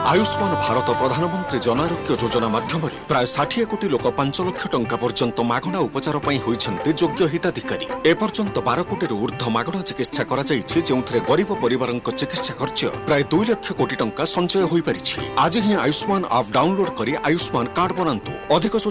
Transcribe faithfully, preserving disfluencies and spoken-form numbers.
आयुष्मान भारत प्रधानमंत्री जन आरोग्य योजना माध्यम प्राय षाठी कोटी लोक पांच लाख टंका पर्यंत मागणा उपचार होइछन्ते योग्य हिताधिकारी। एपर्यंत बारह कोटी ऊर्ध्व मागणा चिकित्सा करा जायछि, जेउथरे गरीब परिवारक चिकित्सा खर्च प्राय दो लाख कोटी टंका संचय होई परिछि। आज ही आयुष्मान ऐप डाउनलोड करी आयुष्मान कार्ड बनांतु। अधिक